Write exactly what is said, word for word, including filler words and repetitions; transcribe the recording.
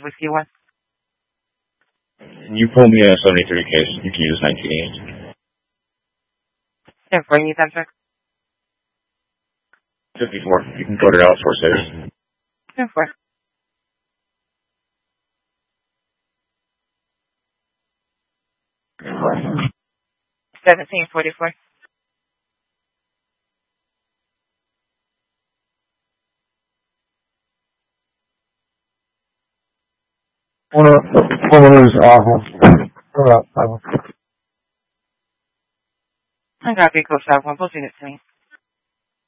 Whiskey one. You pull me a seventy-three case. You can use nineteen eight. ten four, you need that, sir? fifty-four. You can code it out for six. ten four. seventeen forty-four. One of those awful. All right, I got big close out one. Both units to me.